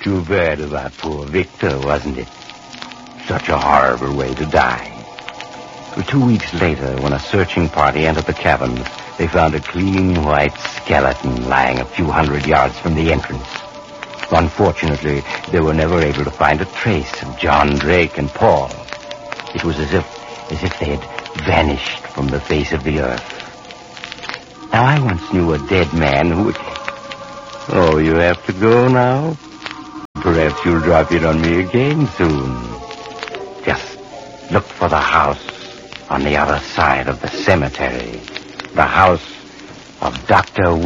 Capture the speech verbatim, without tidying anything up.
Too bad about poor Victor, wasn't it? Such a horrible way to die. Two weeks later, when a searching party entered the cabin, they found a clean white skeleton lying a few hundred yards from the entrance. Unfortunately, they were never able to find a trace of John Drake and Paul. It was as if, as if they had vanished from the face of the earth. Now, I once knew a dead man who... Oh, you have to go now? Perhaps you'll drop in on me again soon. Just look for the house on the other side of the cemetery. The house of Doctor